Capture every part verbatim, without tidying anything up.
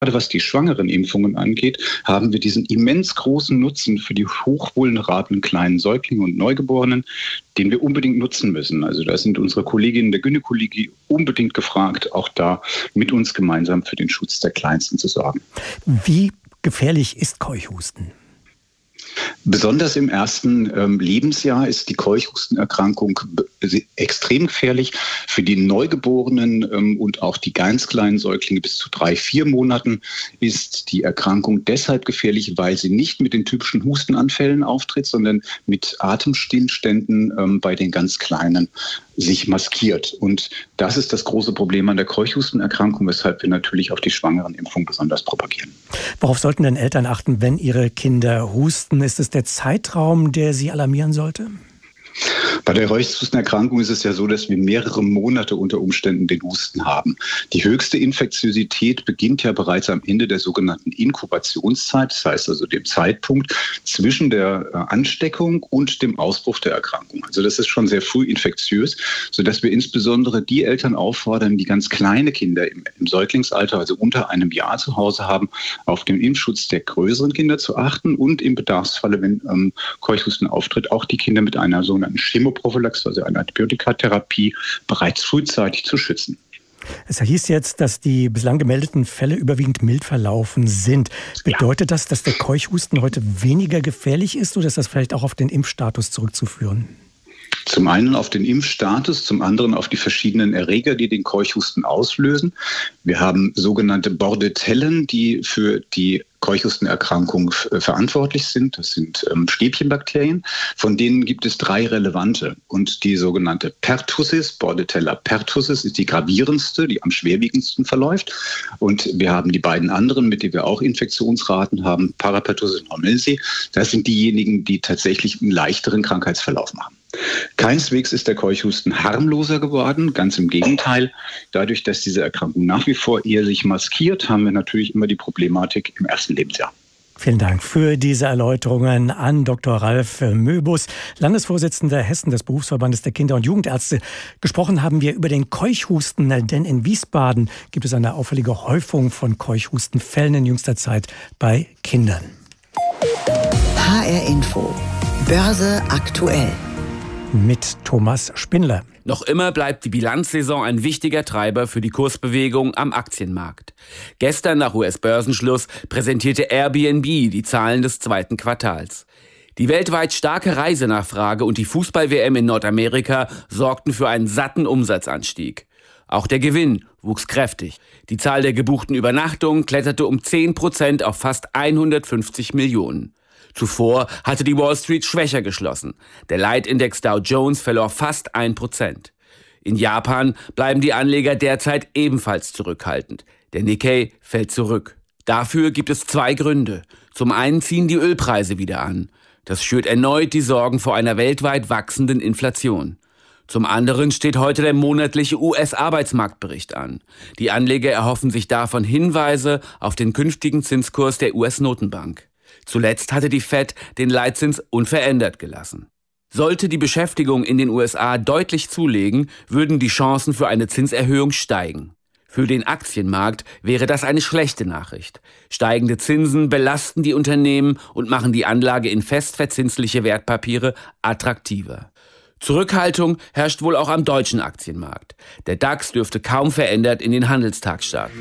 Gerade was die schwangeren Impfungen angeht, haben wir diesen immens großen Nutzen für die hochvulnerablen kleinen Säuglinge und Neugeborenen, den wir unbedingt nutzen müssen. Also da sind unsere Kolleginnen der Gynäkologie unbedingt gefragt, auch da mit uns gemeinsam für den Schutz der Kleinsten zu sorgen. Wie gefährlich ist Keuchhusten? Besonders im ersten ähm, Lebensjahr ist die Keuchhustenerkrankung b- extrem gefährlich. Für die Neugeborenen ähm, und auch die ganz kleinen Säuglinge bis zu drei, vier Monaten ist die Erkrankung deshalb gefährlich, weil sie nicht mit den typischen Hustenanfällen auftritt, sondern mit Atemstillständen ähm, bei den ganz Kleinen sich maskiert. Und das ist das große Problem an der Keuchhustenerkrankung, weshalb wir natürlich auch die Schwangeren-Impfung besonders propagieren. Worauf sollten denn Eltern achten, wenn ihre Kinder husten? Ist es der Zeitraum, der sie alarmieren sollte? Bei der Keuchhustenerkrankung ist es ja so, dass wir mehrere Monate unter Umständen den Husten haben. Die höchste Infektiosität beginnt ja bereits am Ende der sogenannten Inkubationszeit, das heißt also dem Zeitpunkt zwischen der Ansteckung und dem Ausbruch der Erkrankung. Also das ist schon sehr früh infektiös, sodass wir insbesondere die Eltern auffordern, die ganz kleine Kinder im, im Säuglingsalter, also unter einem Jahr zu Hause haben, auf den Impfschutz der größeren Kinder zu achten und im Bedarfsfalle, wenn ähm, Keuchhusten auftritt, auch die Kinder mit einer sogenannten Chemoprophylaxe, also einer Antibiotikatherapie, bereits frühzeitig zu schützen. Es hieß jetzt, dass die bislang gemeldeten Fälle überwiegend mild verlaufen sind. Bedeutet ja. das, dass der Keuchhusten heute weniger gefährlich ist oder ist das vielleicht auch auf den Impfstatus zurückzuführen? Zum einen auf den Impfstatus, zum anderen auf die verschiedenen Erreger, die den Keuchhusten auslösen. Wir haben sogenannte Bordetellen, die für die Keuchhustenerkrankung verantwortlich sind. Das sind ähm, Stäbchenbakterien. Von denen gibt es drei relevante. Und die sogenannte Pertussis, Bordetella pertussis, ist die gravierendste, die am schwerwiegendsten verläuft. Und wir haben die beiden anderen, mit denen wir auch Infektionsraten haben, Parapertussis und Hormelsii. Das sind diejenigen, die tatsächlich einen leichteren Krankheitsverlauf machen. Keineswegs ist der Keuchhusten harmloser geworden, ganz im Gegenteil. Dadurch, dass diese Erkrankung nach wie vor eher sich maskiert, haben wir natürlich immer die Problematik im ersten Lebensjahr. Vielen Dank für diese Erläuterungen an Doktor Ralf Möbus, Landesvorsitzender Hessen des Berufsverbandes der Kinder- und Jugendärzte. Gesprochen haben wir über den Keuchhusten, denn in Wiesbaden gibt es eine auffällige Häufung von Keuchhustenfällen in jüngster Zeit bei Kindern. H R Info. Börse aktuell. Mit Thomas Spindler. Noch immer bleibt die Bilanzsaison ein wichtiger Treiber für die Kursbewegung am Aktienmarkt. Gestern nach U S-Börsenschluss präsentierte Airbnb die Zahlen des zweiten Quartals. Die weltweit starke Reisenachfrage und die Fußball-W M in Nordamerika sorgten für einen satten Umsatzanstieg. Auch der Gewinn wuchs kräftig. Die Zahl der gebuchten Übernachtungen kletterte um zehn Prozent auf fast hundertfünfzig Millionen. Zuvor hatte die Wall Street schwächer geschlossen. Der Leitindex Dow Jones verlor fast ein Prozent. In Japan bleiben die Anleger derzeit ebenfalls zurückhaltend. Der Nikkei fällt zurück. Dafür gibt es zwei Gründe. Zum einen ziehen die Ölpreise wieder an. Das schürt erneut die Sorgen vor einer weltweit wachsenden Inflation. Zum anderen steht heute der monatliche U S-Arbeitsmarktbericht an. Die Anleger erhoffen sich davon Hinweise auf den künftigen Zinskurs der U S-Notenbank. Zuletzt hatte die Fed den Leitzins unverändert gelassen. Sollte die Beschäftigung in den U S A deutlich zulegen, würden die Chancen für eine Zinserhöhung steigen. Für den Aktienmarkt wäre das eine schlechte Nachricht. Steigende Zinsen belasten die Unternehmen und machen die Anlage in festverzinsliche Wertpapiere attraktiver. Zurückhaltung herrscht wohl auch am deutschen Aktienmarkt. Der DAX dürfte kaum verändert in den Handelstag starten.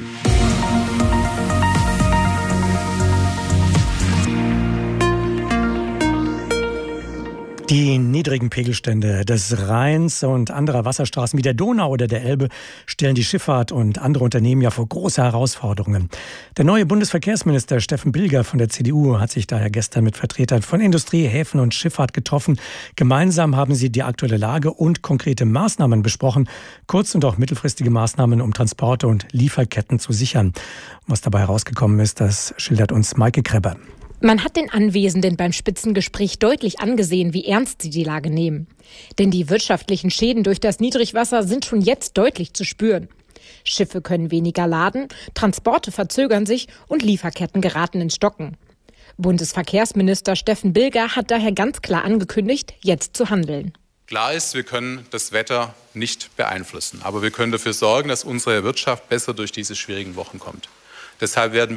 Die niedrigen Pegelstände des Rheins und anderer Wasserstraßen wie der Donau oder der Elbe stellen die Schifffahrt und andere Unternehmen ja vor große Herausforderungen. Der neue Bundesverkehrsminister Steffen Bilger von der C D U hat sich daher gestern mit Vertretern von Industrie, Häfen und Schifffahrt getroffen. Gemeinsam haben sie die aktuelle Lage und konkrete Maßnahmen besprochen, kurz- und auch mittelfristige Maßnahmen, um Transporte und Lieferketten zu sichern. Was dabei herausgekommen ist, das schildert uns Maike Krebber. Man hat den Anwesenden beim Spitzengespräch deutlich angesehen, wie ernst sie die Lage nehmen. Denn die wirtschaftlichen Schäden durch das Niedrigwasser sind schon jetzt deutlich zu spüren. Schiffe können weniger laden, Transporte verzögern sich und Lieferketten geraten ins Stocken. Bundesverkehrsminister Steffen Bilger hat daher ganz klar angekündigt, jetzt zu handeln. Klar ist, wir können das Wetter nicht beeinflussen, aber wir können dafür sorgen, dass unsere Wirtschaft besser durch diese schwierigen Wochen kommt. Deshalb werden